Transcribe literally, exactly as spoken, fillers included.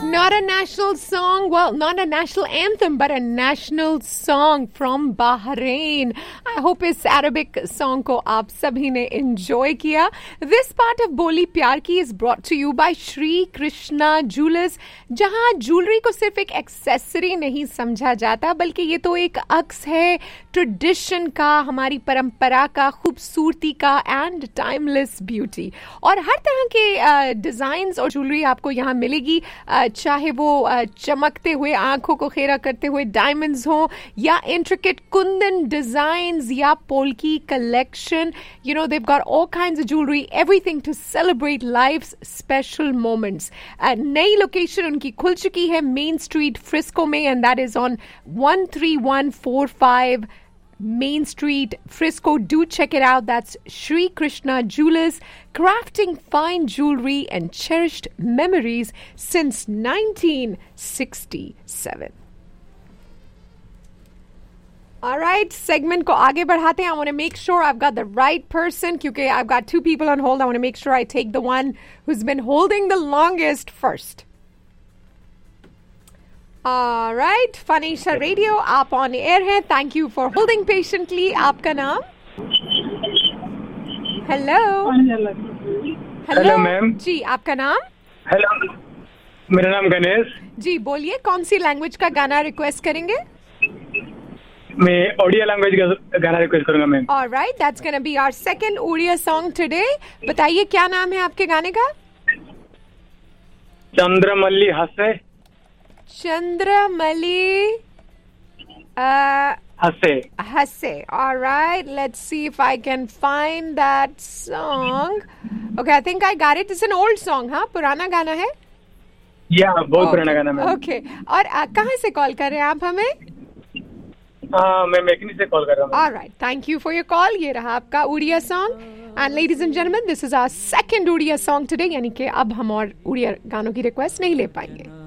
Not a national song, well, not a national anthem, but a national song from Bahrain. I hope इस Arabic song को आप सभी ने enjoy किया. This part of बोली प्यार की is brought to you by Shri Krishna Jewelers, जहाँ jewelry को सिर्फ एक accessory नहीं समझा जाता, बल्कि ये तो एक अक्स है tradition का, हमारी परंपरा का, खूबसूरती का and timeless beauty. और हर तरह के डिजाइन्स uh, और jewelry आपको यहाँ मिलेगी, uh, चाहे वो uh, चमकते हुए आंखों को खेरा करते हुए डायमंड्स हो या इंट्रिकेट कुंदन डिजाइन्स या polki collection. You know they've got all kinds of jewelry, everything to celebrate life's special moments. uh, नई लोकेशन उनकी खुल चुकी है मेन स्ट्रीट फ्रिस्को में, and that is on one three one four five Main Street, Frisco. Do check it out. That's Shri Krishna Jewelers, crafting fine jewelry and cherished memories since nineteen sixty-seven. All right, segment ko aage badhate hain. I want to make sure I've got the right person because I've got two people on hold. I want to make sure I take the one who's been holding the longest first. All right, Fanisha Radio, आप on air हैं. Thank you for holding patiently. आपका नाम? Hello. Hello ma'am. जी, आपका नाम? Hello, मेरा नाम गणेश. जी, बोलिए कौन सी लैंग्वेज का गाना रिक्वेस्ट करेंगे? मैं ओडिया लैंग्वेज का गाना रिक्वेस्ट करूंगा ma'am. All right, that's gonna be our second Odia song today. बताइए क्या नाम है आपके गाने का? चंद्रमल्ली हंसे. Chandramali uh, Hase. Hase. All right, let's see if I can find that song. Okay, I think I got it. It's an old song, हाँ? पुराना गाना है? या बहुत पुराना गाना मैम. Okay. और uh, कहाँ से कॉल कर रहे हैं आप हमें? हाँ, मैं मेकनी से कॉल कर रहा हूँ. All right, thank you for your call. ये रहा आपका Odia song. And ladies and gentlemen, this is our second Odia song today. यानी कि अब हम और उड़िया गानों की रिक्वेस्ट नहीं ले पाएंगे.